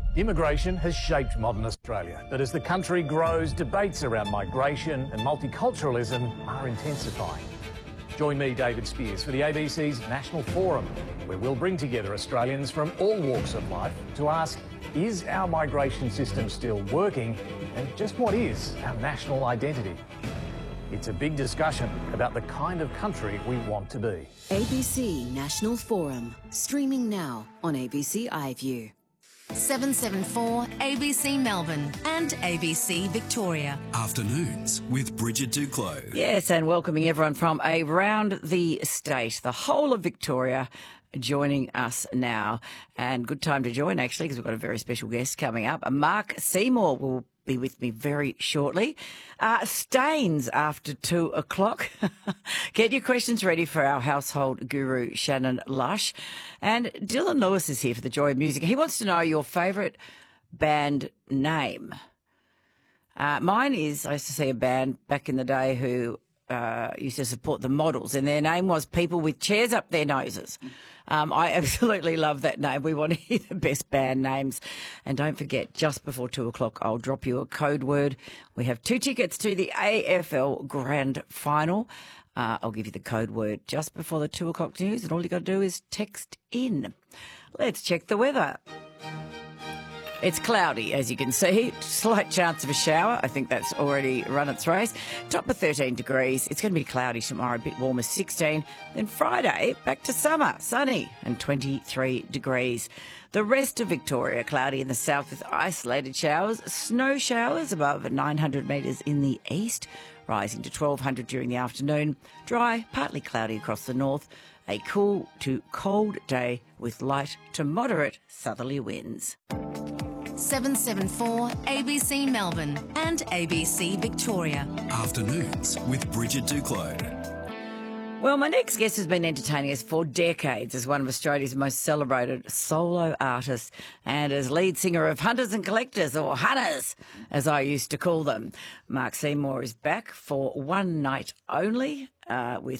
Immigration has shaped modern Australia, but as the country grows, debates around migration and multiculturalism are intensifying. Join me, David Spears, for the ABC's National Forum, where we'll bring together Australians from all walks of life to ask, is our migration system still working? And just what is our national identity? It's a big discussion about the kind of country we want to be. ABC National Forum, streaming now on ABC iView. 774 ABC Melbourne and ABC Victoria. Afternoons with Bridget Duclos. Yes, and welcoming everyone from around the state, the whole of Victoria, joining us now. And good time to join, actually, because we've got a very special guest coming up. Mark Seymour will be with me very shortly. Stains after 2 o'clock. Get your questions ready for our household guru, Shannon Lush. And Dylan Lewis is here for the Joy of Music. He wants to know your favourite band name. Mine is, I used to see a band back in the day who used to support the Models, and their name was People with Chairs Up Their Noses. I absolutely love that name. We want to hear the best band names. And don't forget, just before 2 o'clock, I'll drop you a code word. We have 2 tickets to the AFL Grand Final. I'll give you the code word just before the 2 o'clock news, and all you got to do is text in. Let's check the weather. It's cloudy, as you can see. Slight chance of a shower. I think that's already run its race. Top of 13 degrees. It's going to be cloudy tomorrow, a bit warmer, 16. Then Friday, back to summer, sunny and 23 degrees. The rest of Victoria, cloudy in the south with isolated showers. Snow showers above 900 metres in the east, rising to 1,200 during the afternoon. Dry, partly cloudy across the north. A cool to cold day with light to moderate southerly winds. 774 ABC Melbourne and ABC Victoria. Afternoons with Bridget Duclos. Well, my next guest has been entertaining us for decades as one of Australia's most celebrated solo artists and as lead singer of Hunters and Collectors, or Hunters, as I used to call them. Mark Seymour is back for one night only with